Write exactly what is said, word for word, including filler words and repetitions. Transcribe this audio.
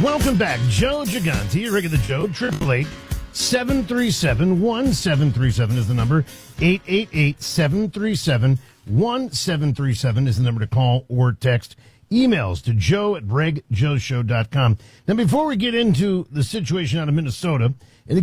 Welcome back. Joe Gigante, regular Joe, triple eight seven three seven one seven three seven is the number. eight eight eight seven three seven one seven three seven is the number to call or text. Emails to joe at reg joe show dot com. Now, before we get into the situation out of Minnesota,